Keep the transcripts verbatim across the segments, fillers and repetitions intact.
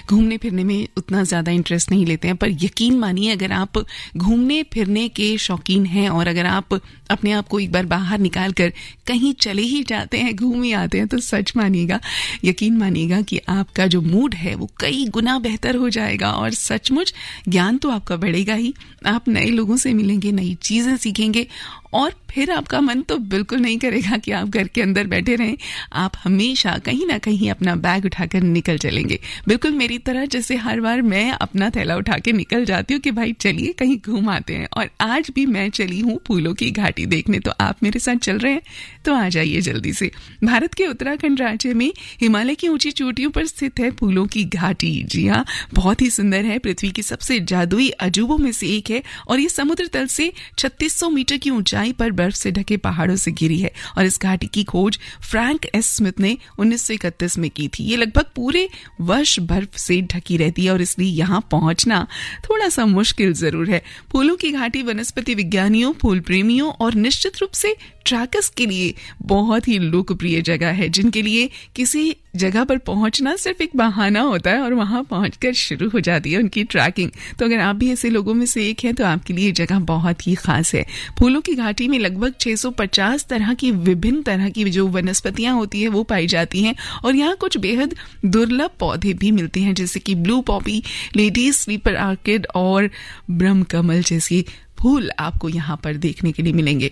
घूमने फिरने में उतना ज़्यादा इंटरेस्ट नहीं लेते हैं, पर यकीन मानिए अगर आप घूमने फिरने के शौकीन हैं और अगर आप अपने आप को एक बार बाहर निकाल कर कहीं चले ही जाते हैं, घूम ही आते हैं, तो सच मानिएगा, यकीन मानिएगा कि आपका जो मूड है वो कई गुना बेहतर हो जाएगा और सचमुच ज्ञान तो आपका बढ़ेगा ही। आप नए लोगों से मिलेंगे, नई चीज़ें सीखेंगे और फिर आपका मन तो बिल्कुल नहीं करेगा कि आप घर के अंदर बैठे रहें। आप हमेशा कहीं ना कहीं अपना बैग उठाकर निकल चलेंगे, बिल्कुल मेरी तरह जैसे हर बार मैं अपना थैला उठा के निकल जाती हूँ कि भाई चलिए कहीं घूम आते हैं। और आज भी मैं चली हूँ फूलों की घाटी देखने, तो आप मेरे साथ चल रहे हैं तो आ जाइए जल्दी से। भारत के उत्तराखंड राज्य में हिमालय की ऊंची चोटियों पर स्थित है फूलों की घाटी। जी हाँ, बहुत ही सुंदर है, पृथ्वी की सबसे जादुई अजूबों में से एक है और ये समुद्र तल से छत्तीस सौ मीटर की ऊंचाई पर बर्फ से ढके पहाड़ों से घिरी है। और इस घाटी की खोज फ्रैंक एस स्मिथ ने उन्नीस सौ इकतीस में की थी। ये लगभग पूरे वर्ष बर्फ से ढकी रहती है और इसलिए यहाँ पहुंचना थोड़ा सा मुश्किल जरूर है। फूलों की घाटी वनस्पति विज्ञानियों, फूल प्रेमियों और निश्चित रूप से ट्रैकर्स के लिए बहुत ही लोकप्रिय जगह है, जिनके लिए किसी जगह पर पहुंचना सिर्फ एक बहाना होता है और वहां पहुंचकर शुरू हो जाती है उनकी ट्रैकिंग। तो अगर आप भी ऐसे लोगों में से एक हैं तो आपके लिए जगह बहुत ही खास है। फूलों की घाटी में लगभग छह सौ पचास तरह की विभिन्न तरह की जो वनस्पतियां होती है वो पाई जाती हैं और यहाँ कुछ बेहद दुर्लभ पौधे भी मिलते हैं, जैसे कि blue Poppy, ladies sleeper orchid और ब्रह्म कमल जैसे फूल आपको यहाँ पर देखने के लिए मिलेंगे।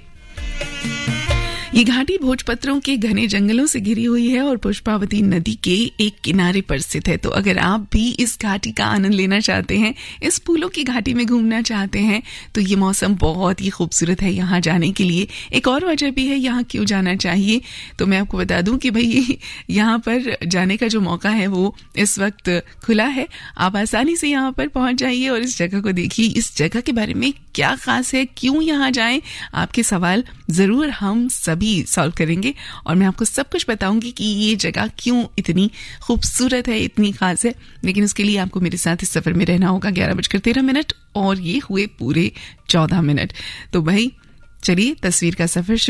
ये घाटी भोजपत्रों के घने जंगलों से घिरी हुई है और पुष्पावती नदी के एक किनारे पर स्थित है। तो अगर आप भी इस घाटी का आनंद लेना चाहते हैं, इस फूलों की घाटी में घूमना चाहते हैं, तो ये मौसम बहुत ही खूबसूरत है यहाँ जाने के लिए। एक और वजह भी है यहाँ क्यों जाना चाहिए, तो मैं आपको बता दूं कि भाई यहाँ पर जाने का जो मौका है वो इस वक्त खुला है। आप आसानी से यहाँ पर पहुंच जाइए और इस जगह को देखिए। इस जगह के बारे में क्या खास है, क्यों यहाँ जाएं, आपके सवाल जरूर हम सभी सॉल्व करेंगे और मैं आपको सब कुछ बताऊंगी कि ये जगह क्यों इतनी खूबसूरत है, इतनी खास है। लेकिन उसके लिए आपको मेरे साथ इस सफर में रहना होगा। ग्यारह बजकर तेरह मिनट और ये हुए पूरे चौदह मिनट। तो भाई चलिए तस्वीर का सफर